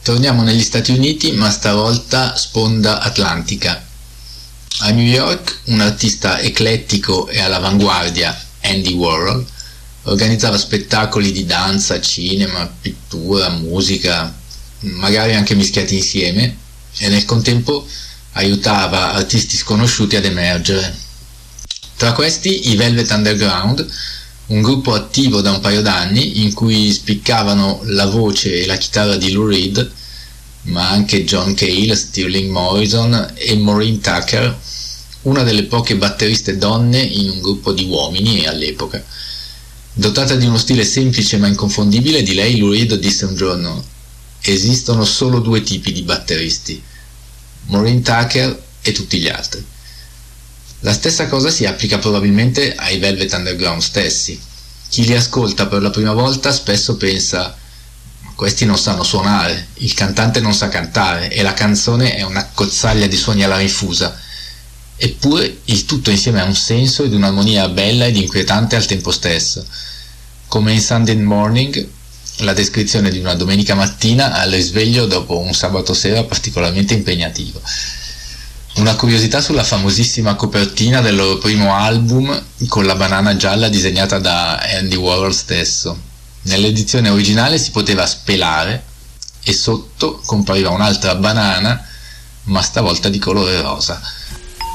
Torniamo negli Stati Uniti, ma stavolta sponda atlantica. A New York un artista eclettico e all'avanguardia, Andy Warhol, organizzava spettacoli di danza, cinema, pittura, musica, magari anche mischiati insieme, e nel contempo aiutava artisti sconosciuti ad emergere. Tra questi i Velvet Underground, un gruppo attivo da un paio d'anni in cui spiccavano la voce e la chitarra di Lou Reed, ma anche John Cale, Stirling Morrison e Maureen Tucker, una delle poche batteriste donne in un gruppo di uomini all'epoca. Dotata di uno stile semplice ma inconfondibile, di lei Lou Reed disse un giorno: esistono solo due tipi di batteristi, Maureen Tucker e tutti gli altri. La stessa cosa si applica probabilmente ai Velvet Underground stessi. Chi li ascolta per la prima volta spesso pensa: questi non sanno suonare, il cantante non sa cantare e la canzone è un'accozzaglia di suoni alla rinfusa. Eppure il tutto insieme ha un senso ed un'armonia bella ed inquietante al tempo stesso. Come in Sunday Morning, la descrizione di una domenica mattina al risveglio dopo un sabato sera particolarmente impegnativo. Una curiosità sulla famosissima copertina del loro primo album con la banana gialla disegnata da Andy Warhol stesso. Nell'edizione originale si poteva spelare e sotto compariva un'altra banana, ma stavolta di colore rosa.